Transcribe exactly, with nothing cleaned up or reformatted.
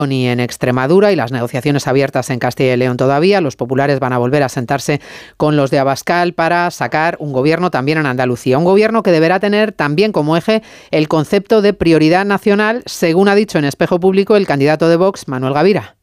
y en Extremadura y las negociaciones abiertas en Castilla y León todavía. Los populares van a volver a sentarse con los de Abascal para sacar un gobierno también en Andalucía. Un gobierno que deberá tener también como eje el concepto de prioridad nacional, según ha dicho en Espejo Público el candidato de Vox, Manuel Gavira.